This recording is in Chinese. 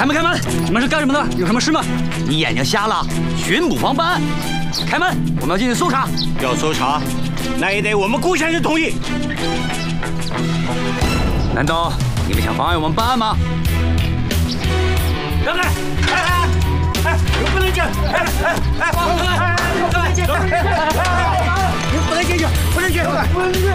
开门！开门！你们是干什么的？有什么事吗？ 你眼睛瞎了？巡捕房办案。开门，我们要进去搜查。 要搜查，那也得我们顾先生同意。 难道你们想妨碍我们办案吗？ 让开！不能进！不能进！不能进！不能进！